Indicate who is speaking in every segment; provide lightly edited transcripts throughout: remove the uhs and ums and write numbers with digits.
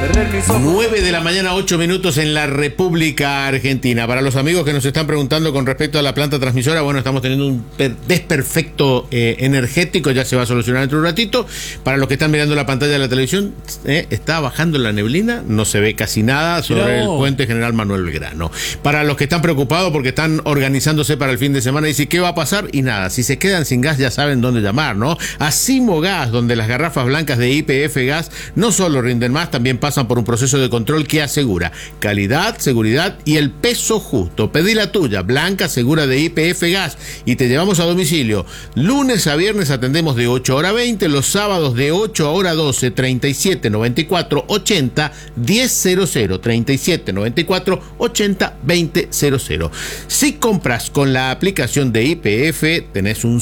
Speaker 1: 9 de la mañana, 8 minutos en la República Argentina. Para los amigos que nos están preguntando con respecto a la planta transmisora, bueno, estamos teniendo un desperfecto energético, ya se va a solucionar dentro de un ratito. Para los que están mirando la pantalla de la televisión, está bajando la neblina, no se ve casi nada sobre el puente General Manuel Belgrano. Para los que están preocupados porque están organizándose para el fin de semana, dicen ¿qué va a pasar? Y nada, si se quedan sin gas ya saben dónde llamar, ¿no? A Simo Gas, donde las garrafas blancas de YPF Gas no solo rinden más, también pasan por un proceso de control que asegura calidad, seguridad y el peso justo. Pedí la tuya, blanca, segura de YPF Gas, y te llevamos a domicilio. Lunes a viernes atendemos de 8 a 20, los sábados de 8 a 12, 37 94 80 100, 37 94 80 200. Si compras con la aplicación de YPF, tenés un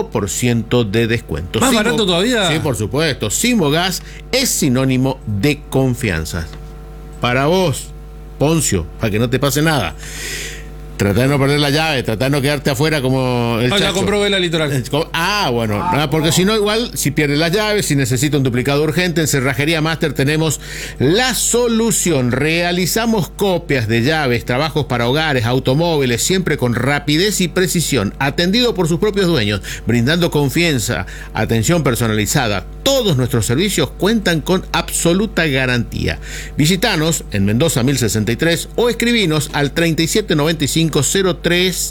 Speaker 1: 5% de descuento.
Speaker 2: ¿Más barato todavía?
Speaker 1: Sí, por supuesto. Simo Gas es sinónimo de confianza. Para vos, Poncio, para que no te pase nada, trata de no perder la llave, trata de no quedarte afuera como el Chacho.
Speaker 2: Ya comprobé la Litoral.
Speaker 1: Bueno, porque si no, igual, si pierdes las llaves, si necesita un duplicado urgente, en Cerrajería Master tenemos la solución. Realizamos copias de llaves, trabajos para hogares, automóviles, siempre con rapidez y precisión, atendido por sus propios dueños, brindando confianza, atención personalizada. Todos nuestros servicios cuentan con absoluta garantía. Visítanos en Mendoza 1063 o escribinos al 3795 03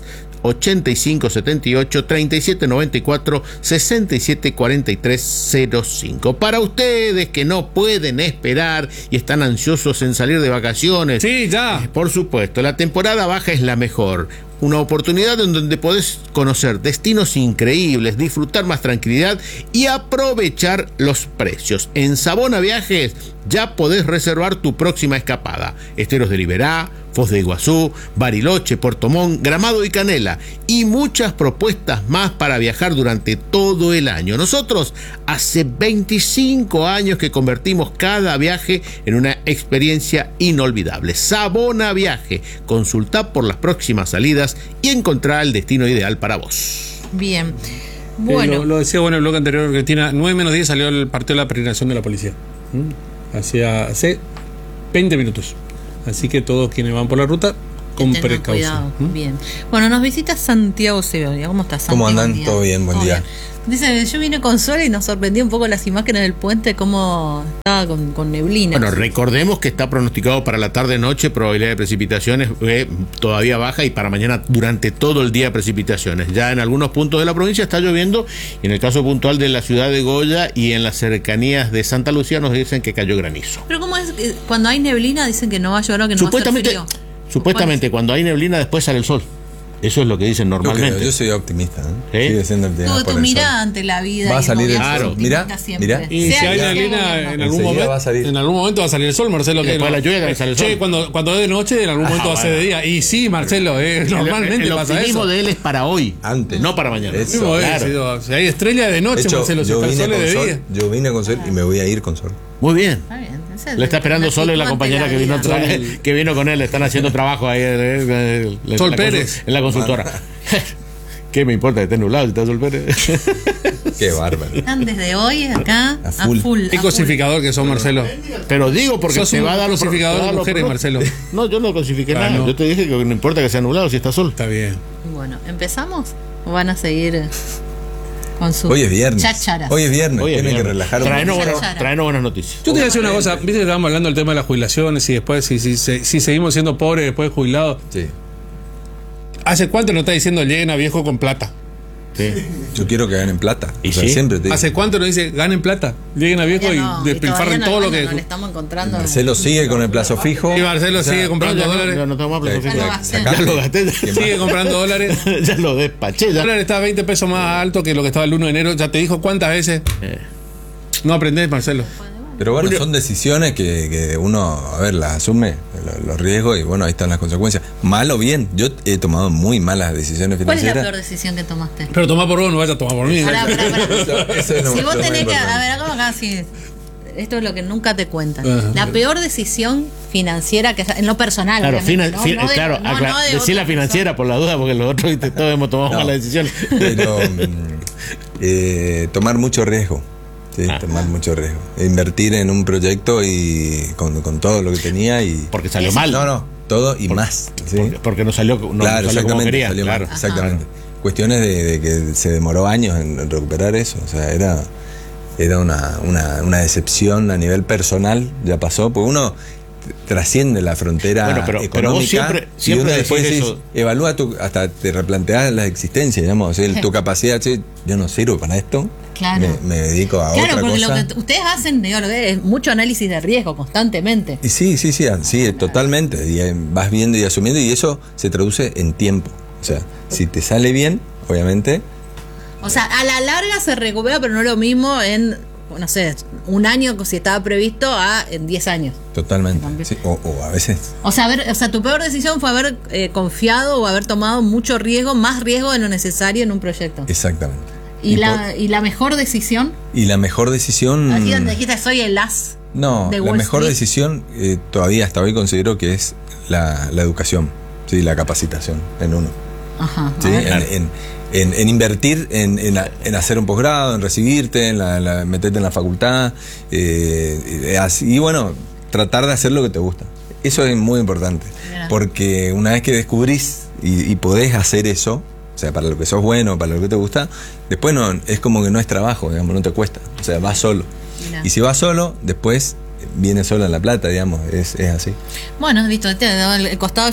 Speaker 1: 85 78 37 94 67 43 05. Para ustedes que no pueden esperar y están ansiosos en salir de vacaciones,
Speaker 2: sí, ya.
Speaker 1: Por supuesto, la temporada baja es la mejor. Una oportunidad en donde podés conocer destinos increíbles, disfrutar más tranquilidad y aprovechar los precios. En Sabona Viajes ya podés reservar tu próxima escapada. Esteros de Liberá, Foz de Iguazú, Bariloche, Puerto Montt, Gramado y Canela, y muchas propuestas más para viajar durante todo el año. Nosotros hace 25 años que convertimos cada viaje en una experiencia inolvidable. Sabona Viaje, consultá por las próximas salidas y encontrar el destino ideal para vos.
Speaker 3: Bien. Bueno.
Speaker 2: Lo decía en el bloque anterior, Cristina, 9-10 salió el partido de la peregrinación de la policía. Hace 20 minutos. Así que todos quienes van por la ruta, con precaución.
Speaker 3: Bien. Bueno, nos visita Santiago Segovia. ¿Cómo estás, Santiago?
Speaker 4: ¿Cómo andan? Todo bien, buen día.
Speaker 3: Dice, yo vine con sol y nos sorprendió un poco las imágenes del puente, cómo estaba con neblina.
Speaker 1: Bueno, recordemos que está pronosticado para la tarde-noche, probabilidad de precipitaciones todavía baja, y para mañana durante todo el día precipitaciones. Ya en algunos puntos de la provincia está lloviendo, y en el caso puntual de la ciudad de Goya y en las cercanías de Santa Lucía nos dicen que cayó granizo.
Speaker 3: Pero ¿cómo es? Cuando hay neblina dicen que no va a llover o que no va a hacer frío.
Speaker 1: Supuestamente cuando hay neblina después sale el sol. Eso es lo que dicen normalmente.
Speaker 4: Yo soy optimista,
Speaker 1: ¿Eh?
Speaker 4: Sigue siendo optimista.
Speaker 3: Tu mirada ante la vida.
Speaker 4: Va a salir el sol.
Speaker 1: Mirá.
Speaker 2: Y si hay neblina, en algún momento va a salir el sol, Marcelo.
Speaker 1: Después la lluvia sale el sol.
Speaker 2: Che, cuando es de noche, en algún momento va a ser de día. Y sí, Marcelo, normalmente pasa eso. El
Speaker 1: optimismo de él es para hoy,
Speaker 4: antes,
Speaker 1: no para mañana.
Speaker 4: Eso,
Speaker 2: claro. Si hay estrella de noche, Marcelo, si está sol de día.
Speaker 4: Yo vine con sol y me voy a ir con sol.
Speaker 1: Muy bien.
Speaker 3: Está bien.
Speaker 1: Le está esperando Sol y la compañera que vino con él. Están haciendo trabajo ahí.
Speaker 2: Sol Pérez.
Speaker 1: En la consultora. ¿Qué me importa que esté nublado si está Sol Pérez?
Speaker 4: Qué bárbaro.
Speaker 3: Están desde hoy acá a full.
Speaker 2: Qué cosificador que son, Marcelo.
Speaker 1: Pero digo porque
Speaker 2: se va a dar los cosificadores de mujeres, Marcelo.
Speaker 1: No, yo no cosifiqué nada. No. Yo te dije que no importa que sea nublado si está sol.
Speaker 2: Está bien.
Speaker 3: Bueno, ¿empezamos? ¿O van a seguir con su
Speaker 4: Hoy es viernes.
Speaker 3: chácharas?
Speaker 4: Hoy es viernes. Tienen que relajar un poco.
Speaker 1: Traenos buenas noticias.
Speaker 2: Yo te voy a decir una cosa. Viste que estábamos hablando del tema de las jubilaciones y después si seguimos siendo pobres después de jubilados.
Speaker 4: Sí.
Speaker 2: ¿Hace cuánto nos está diciendo lleguen a viejo con plata?
Speaker 4: Sí. Yo quiero que ganen plata.
Speaker 1: ¿Y sí?
Speaker 4: Siempre te digo.
Speaker 2: ¿Hace cuánto nos dice ganen plata? Lleguen a viejo y despilfarren todo lo que.
Speaker 3: No le estamos encontrando.
Speaker 4: Marcelo sigue con el plazo fijo.
Speaker 2: Y Marcelo sigue comprando dólares.
Speaker 1: Ya no tengo más plazo fijo.
Speaker 3: Ya
Speaker 1: lo gasté.
Speaker 2: Sigue comprando dólares.
Speaker 1: Ya lo despaché.
Speaker 2: El dólar está 20 pesos más alto que lo que estaba el 1 de enero. ¿Ya te dijo cuántas veces? No aprendés, Marcelo.
Speaker 4: Pero bueno, son decisiones que uno, las asume, los riesgos, y bueno, ahí están las consecuencias. Mal o bien, yo he tomado muy malas decisiones financieras.
Speaker 3: ¿Cuál es la peor decisión que tomaste?
Speaker 2: Pero tomá por vos, no vayas a tomar por mí.
Speaker 3: Pará. Si vos tenés que...
Speaker 4: A
Speaker 3: ver, acá sí. Esto es lo que nunca te cuentan. La peor decisión financiera que en lo personal.
Speaker 1: Claro, decir la financiera por la duda, porque los otros todos hemos tomado malas decisiones.
Speaker 4: Pero tomar mucho riesgo. Sí, tomar mucho riesgo. Invertir en un proyecto y con todo lo que tenía y...
Speaker 1: Porque salió mal.
Speaker 4: No, todo y más. ¿Sí?
Speaker 1: Porque no salió,
Speaker 4: claro,
Speaker 1: salió como quería.
Speaker 4: Salió
Speaker 1: Claro.
Speaker 4: mal, exactamente. Cuestiones de que se demoró años en recuperar eso. O sea, era una decepción a nivel personal, ya pasó, porque uno trasciende la frontera económica,
Speaker 1: pero vos siempre
Speaker 4: y uno después
Speaker 1: eso.
Speaker 4: evalúa hasta te replanteas la existencia, digamos, tu capacidad, che, yo no sirvo para esto.
Speaker 3: Claro.
Speaker 4: Me dedico a otra
Speaker 3: porque
Speaker 4: cosa.
Speaker 3: lo que ustedes hacen, digo, es mucho análisis de riesgo constantemente.
Speaker 4: Y sí, totalmente. Y vas viendo y asumiendo, y eso se traduce en tiempo. O sea, si te sale bien, obviamente.
Speaker 3: O sea, a la larga se recupera, pero no lo mismo en, no sé, un año si estaba previsto en 10 años.
Speaker 4: Totalmente. Sí, o a veces.
Speaker 3: O sea, tu peor decisión fue haber confiado o haber tomado mucho riesgo, más riesgo de lo necesario en un proyecto.
Speaker 4: Exactamente.
Speaker 3: ¿Y la mejor decisión?
Speaker 4: Y la mejor decisión...
Speaker 3: Aquí donde dijiste, soy el as.
Speaker 4: No,
Speaker 3: de
Speaker 4: la
Speaker 3: Wall
Speaker 4: mejor
Speaker 3: Street.
Speaker 4: decisión todavía hasta hoy considero que es la educación, ¿sí? La capacitación en uno.
Speaker 3: Ajá.
Speaker 4: ¿Sí? En invertir en hacer un posgrado, en recibirte, en meterte en la facultad, y bueno, tratar de hacer lo que te gusta. Eso es muy importante, porque una vez que descubrís y podés hacer eso, o sea, para lo que sos bueno, para lo que te gusta, después no es como que no es trabajo, digamos, no te cuesta. O sea, vas solo.
Speaker 3: Mira.
Speaker 4: Y si vas solo, después viene sola la plata, digamos, es así.
Speaker 3: Bueno, listo, el costado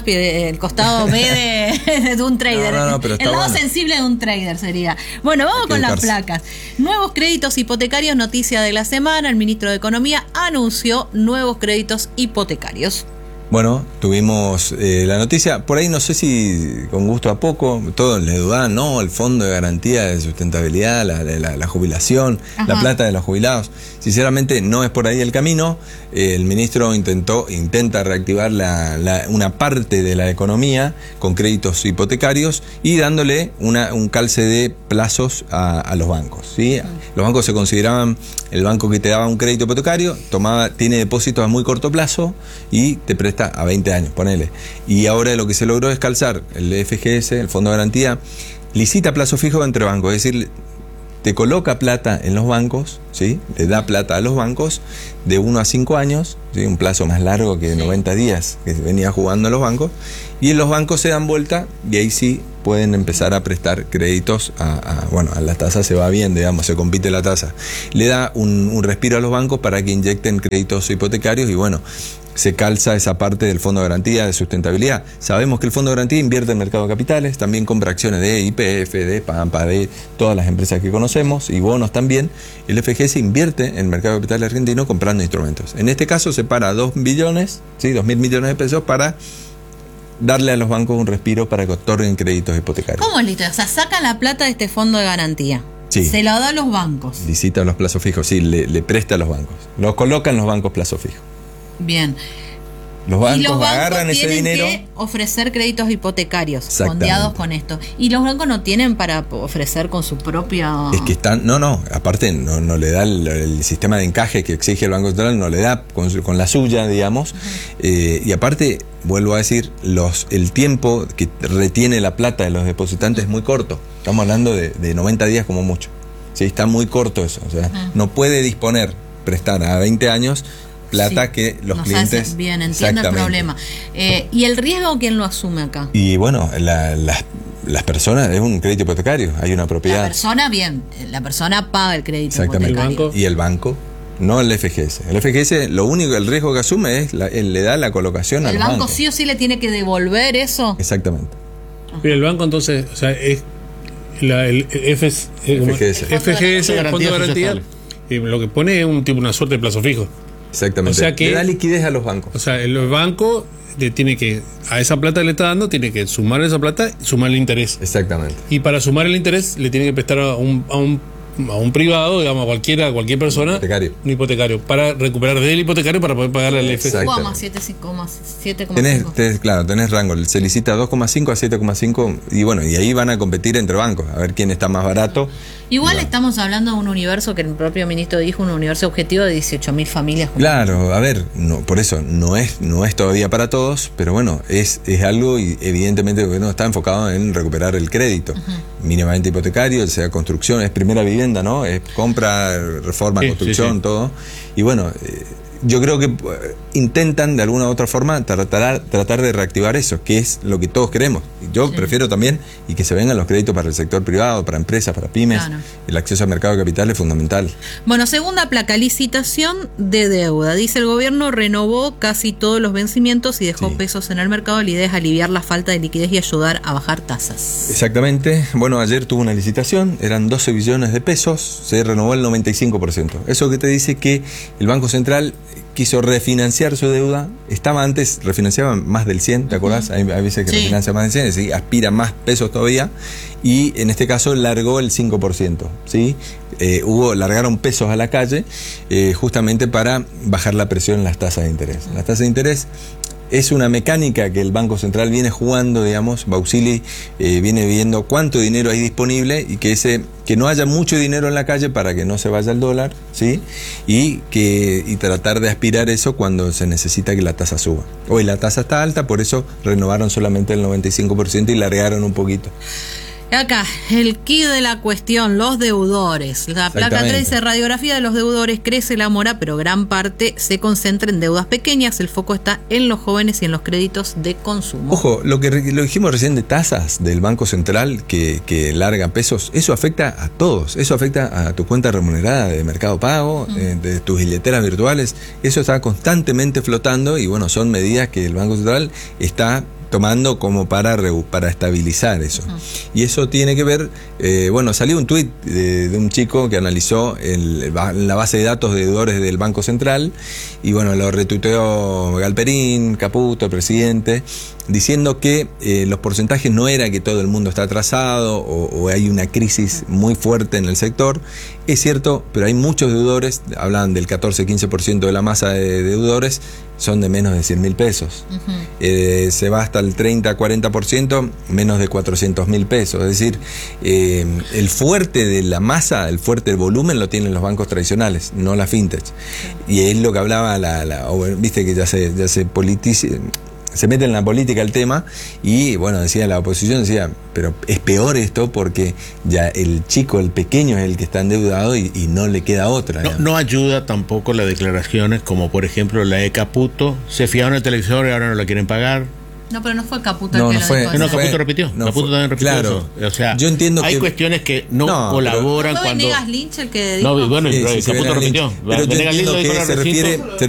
Speaker 3: B de un trader.
Speaker 4: No, pero está
Speaker 3: el lado
Speaker 4: bueno.
Speaker 3: sensible de un trader sería. Bueno, vamos con las placas. Nuevos créditos hipotecarios, noticia de la semana. El ministro de Economía anunció nuevos créditos hipotecarios.
Speaker 4: Bueno, tuvimos la noticia, por ahí no sé si con gusto a poco, todos le dudaban, no, el fondo de garantía de sustentabilidad, la jubilación,
Speaker 3: Ajá.
Speaker 4: la plata de los jubilados. Sinceramente no es por ahí el camino. El ministro intenta reactivar una parte de la economía con créditos hipotecarios y dándole un calce de plazos a los bancos, ¿sí? Los bancos se consideraban el banco que te daba un crédito hipotecario, tiene depósitos a muy corto plazo y te presta a 20 años, ponele. Y ahora lo que se logró es calzar el FGS, el Fondo de Garantía, licita a plazo fijo entre bancos, es decir, te coloca plata en los bancos, ¿sí? Le da plata a los bancos de 1 a 5 años, ¿sí? Un plazo más largo que 90 días que venía jugando los bancos, y en los bancos se dan vuelta y ahí sí pueden empezar a prestar créditos bueno, a la tasa se va bien, digamos, se compite la tasa. Le da un respiro a los bancos para que inyecten créditos hipotecarios y bueno, se calza esa parte del Fondo de Garantía de Sustentabilidad. Sabemos que el Fondo de Garantía invierte en mercado de capitales, también compra acciones de YPF, de Pampa, de todas las empresas que conocemos y bonos también. El FGS invierte en el mercado de capitales argentino comprando instrumentos. En este caso separa 2 billones, ¿sí? 2.000 millones de pesos para darle a los bancos un respiro para que otorguen créditos hipotecarios.
Speaker 3: ¿Cómo es listo? O sea, sacan la plata de este fondo de garantía.
Speaker 4: Sí.
Speaker 3: Se lo da a los bancos.
Speaker 4: Licita los plazos fijos, sí, le presta a los bancos. Los colocan los bancos plazo fijo.
Speaker 3: Bien.
Speaker 4: Los
Speaker 3: Y los
Speaker 4: bancos agarran ese
Speaker 3: tienen
Speaker 4: dinero.
Speaker 3: que ofrecer créditos hipotecarios
Speaker 4: Exactamente.
Speaker 3: fondeados con esto. Y los bancos no tienen para ofrecer con su propia...
Speaker 4: Es que están, aparte no le da el sistema de encaje que exige el Banco Central, no le da con la suya, digamos. Y aparte, vuelvo a decir, el tiempo que retiene la plata de los depositantes es muy corto. Estamos hablando de 90 días como mucho. Sí, está muy corto eso. O sea, no puede prestar a 20 años plata que los clientes...
Speaker 3: Bien, entiendo el problema. ¿Y el riesgo quién lo asume acá?
Speaker 4: Y bueno, las personas, es un crédito hipotecario, hay una propiedad.
Speaker 3: La persona paga el crédito
Speaker 4: Exactamente.
Speaker 3: hipotecario.
Speaker 4: Y el banco, no el FGS. El FGS, el riesgo que asume es, le da la colocación al banco.
Speaker 3: ¿El banco sí o sí le tiene que devolver eso?
Speaker 4: Exactamente.
Speaker 2: Pero el banco entonces, o sea, es el FGS, el Fondo de Garantía, lo que pone es una suerte de plazo fijo.
Speaker 4: Exactamente.
Speaker 2: O sea que
Speaker 4: le da liquidez a los bancos.
Speaker 2: O sea, el banco tiene que, a esa plata que le está dando, tiene que sumar esa plata y sumar el interés.
Speaker 4: Exactamente.
Speaker 2: Y para sumar el interés le tiene que prestar a un privado, digamos, a cualquier persona, un hipotecario, para recuperar del hipotecario para poder pagarle al FGS.
Speaker 3: 7,5.
Speaker 4: Tenés rango. Se licita 2,5 a 7,5 y bueno, y ahí van a competir entre bancos, a ver quién está más barato.
Speaker 3: Igual estamos hablando de un universo que el propio ministro dijo, un universo objetivo de 18.000 familias.
Speaker 4: Claro, a ver, por eso no es todavía para todos, pero bueno, es algo y evidentemente el gobierno está enfocado en recuperar el crédito, mínimamente hipotecario, sea construcción, es primera vivienda, ¿no? Es compra, reforma, construcción, todo. Y bueno, yo creo que intentan de alguna u otra forma tratar de reactivar eso, que es lo que todos queremos. Yo prefiero también y que se vengan los créditos para el sector privado, para empresas, para pymes. Claro. El acceso al mercado de capital es fundamental.
Speaker 3: Bueno, segunda placa, licitación de deuda. Dice el gobierno renovó casi todos los vencimientos y dejó pesos en el mercado. La idea es aliviar la falta de liquidez y ayudar a bajar tasas.
Speaker 4: Exactamente. Bueno, ayer tuvo una licitación, eran 12 billones de pesos, se renovó el 95%. Eso que te dice que el Banco Central quiso refinanciar su deuda. Estaba antes, refinanciaba más del 100, ¿te acordás? Hay veces que refinancia más del 100, es decir, aspira más pesos todavía. Y en este caso largó el 5%, ¿sí? Largaron pesos a la calle justamente para bajar la presión en las tasas de interés. Las tasas de interés es una mecánica que el Banco Central viene jugando, digamos. Bauxili viene viendo cuánto dinero hay disponible y que no haya mucho dinero en la calle para que no se vaya el dólar, ¿sí? Y tratar de aspirar eso cuando se necesita que la tasa suba. Hoy la tasa está alta, por eso renovaron solamente el 95% y largaron un poquito.
Speaker 3: Acá, el quid de la cuestión, los deudores. La placa 3 dice, radiografía de los deudores, crece la mora, pero gran parte se concentra en deudas pequeñas. El foco está en los jóvenes y en los créditos de consumo.
Speaker 4: Ojo, lo dijimos recién de tasas del Banco Central que largan pesos, eso afecta a todos. Eso afecta a tu cuenta remunerada de Mercado Pago, de tus billeteras virtuales. Eso está constantemente flotando y bueno, son medidas que el Banco Central está tomando como para estabilizar eso. Y eso tiene que ver, salió un tuit de un chico que analizó la base de datos de deudores del Banco Central y bueno, lo retuiteó Galperín, Caputo, el presidente, diciendo que los porcentajes no era que todo el mundo está atrasado o hay una crisis muy fuerte en el sector. Es cierto, pero hay muchos deudores, hablan del 14-15% de la masa de deudores, son de menos de 100.000 pesos. Se va hasta el 30-40%, menos de 400.000 pesos. Es decir, el fuerte de la masa, el fuerte del volumen lo tienen los bancos tradicionales, no la fintech. Y es lo que hablaba viste que ya se politiza, se mete en la política el tema y bueno, decía la oposición, pero es peor esto porque ya el pequeño es el que está endeudado y no le queda otra.
Speaker 1: No ayuda tampoco las declaraciones como por ejemplo la de Caputo, se fijaron en el televisor y ahora no la quieren pagar.
Speaker 3: No, pero no fue Caputo el que lo dijo.
Speaker 1: No, Caputo repitió. Caputo también repitió eso. O sea,
Speaker 4: yo entiendo
Speaker 1: hay cuestiones que no colaboran
Speaker 3: cuando... ¿No fue Venegas Lynch el que dijo?
Speaker 1: No, bueno, Caputo repitió.
Speaker 4: Pero yo entiendo que se refiere